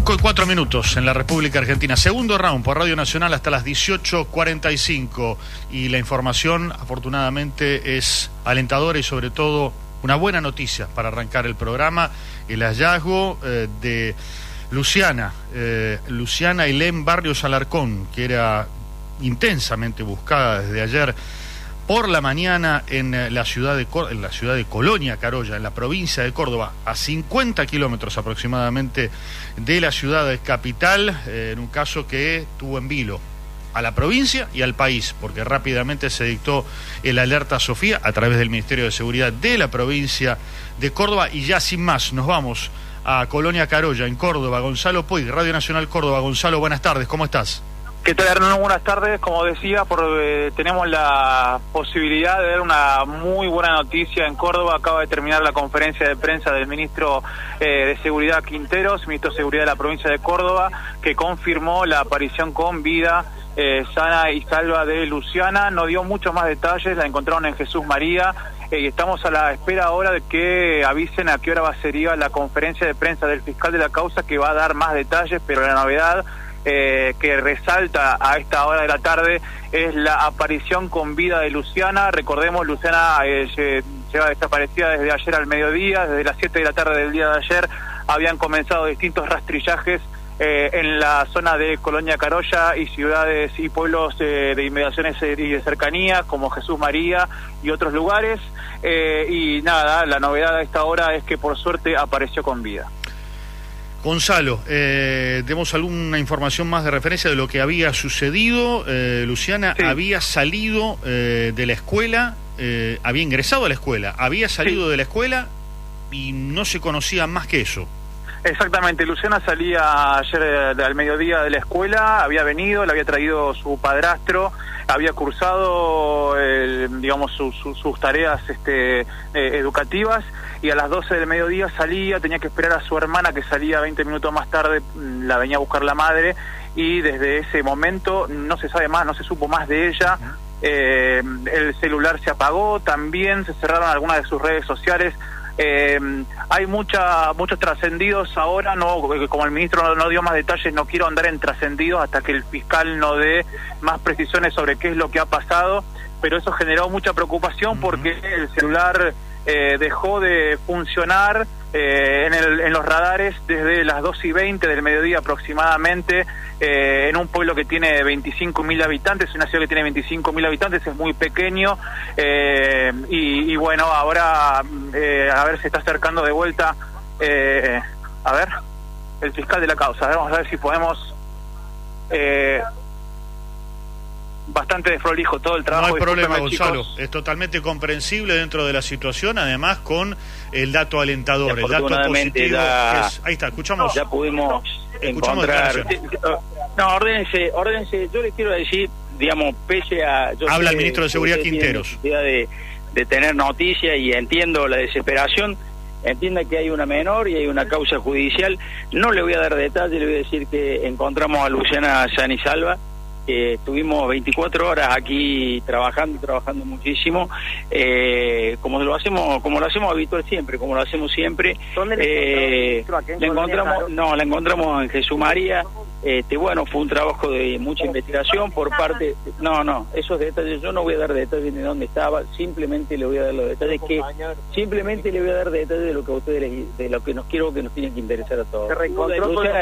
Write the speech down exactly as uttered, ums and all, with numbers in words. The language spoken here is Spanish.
cinco y cuatro minutos en la República Argentina. Segundo round por Radio Nacional hasta las dieciocho cuarenta y cinco. Y la información, afortunadamente, es alentadora y, sobre todo, una buena noticia para arrancar el programa. El hallazgo eh, de Luciana, eh, Luciana Ailén Barrios Alarcón, que era intensamente buscada desde ayer por la mañana en la ciudad de Cor- en la ciudad de Colonia Carolla, en la provincia de Córdoba, a cincuenta kilómetros aproximadamente de la ciudad de capital, eh, en un caso que tuvo en vilo a la provincia y al país, porque rápidamente se dictó el alerta Sofía a través del Ministerio de Seguridad de la provincia de Córdoba. Y ya sin más, nos vamos a Colonia Carolla, en Córdoba. Gonzalo Puig, Radio Nacional Córdoba. Gonzalo, buenas tardes, ¿cómo estás? ¿Qué tal, Hernán? Buenas tardes. Como decía, por, eh, tenemos la posibilidad de ver una muy buena noticia en Córdoba. Acaba de terminar la conferencia de prensa del ministro eh, de Seguridad Quinteros, ministro de Seguridad de la provincia de Córdoba, que confirmó la aparición con vida eh, sana y salva de Luciana. No dio muchos más detalles, la encontraron en Jesús María eh, y estamos a la espera ahora de que avisen a qué hora va a ser la conferencia de prensa del fiscal de la causa, que va a dar más detalles, pero la novedad Eh, que resalta a esta hora de la tarde es la aparición con vida de Luciana. Recordemos, Luciana eh, lleva desaparecida desde ayer al mediodía. Desde las siete de la tarde del día de ayer habían comenzado distintos rastrillajes eh, en la zona de Colonia Carolla y ciudades y pueblos eh, de inmediaciones y de cercanía, como Jesús María y otros lugares, eh, y nada, la novedad a esta hora es que por suerte apareció con vida. Gonzalo, eh, demos alguna información más de referencia de lo que había sucedido. Eh, Luciana sí. había salido eh, de la escuela, eh, había ingresado a la escuela, había salido sí. de la escuela y no se conocía más que eso. Exactamente, Luciana salía ayer al mediodía de la escuela, había venido, le había traído su padrastro, había cursado, eh, digamos, su, su, sus tareas este, eh, educativas, y a las doce del mediodía salía, tenía que esperar a su hermana, que salía veinte minutos más tarde, la venía a buscar la madre, y desde ese momento no se sabe más, no se supo más de ella. Eh, el celular se apagó, también se cerraron algunas de sus redes sociales. Eh, hay mucha, muchos trascendidos ahora, no, como el ministro no, no dio más detalles, no quiero andar en trascendidos hasta que el fiscal no dé más precisiones sobre qué es lo que ha pasado, pero eso generó mucha preocupación porque el celular eh, dejó de funcionar eh, en, el, en los radares desde las dos y veinte del mediodía aproximadamente, eh, en un pueblo que tiene veinticinco mil habitantes, una ciudad que tiene veinticinco mil habitantes, es muy pequeño, eh, y, y bueno, ahora eh, a ver, se está acercando de vuelta, eh, a ver, el fiscal de la causa, vamos a ver si podemos... Eh, bastante desprolijo todo el trabajo. No hay problema, Gonzalo, chicos. Es totalmente comprensible dentro de la situación, además con el dato alentador, el dato positivo. Ya, es, ahí está, escuchamos. Ya pudimos escuchamos encontrar. No, ordénense, ordénense. Yo les quiero decir, digamos, pese a. Yo Habla sé, el ministro de Seguridad Quinteros. De, de tener noticias y entiendo la desesperación. Entienda que hay una menor y hay una causa judicial. No le voy a dar detalles, le voy a decir que encontramos a Luciana sana y salva. Eh, estuvimos veinticuatro horas aquí trabajando, trabajando muchísimo, eh, como lo hacemos, como lo hacemos habitual siempre, como lo hacemos siempre. ¿Dónde eh, le encontramos? No, la encontramos en Jesús María. Este, bueno, fue un trabajo de mucha investigación por parte. No, no, esos detalles yo no voy a dar detalles de dónde estaba. Simplemente le voy a dar los detalles que, simplemente le voy a dar detalles de lo que a ustedes les, de lo que nos quiero que nos tiene que interesar a todos. Se reencontró Luciana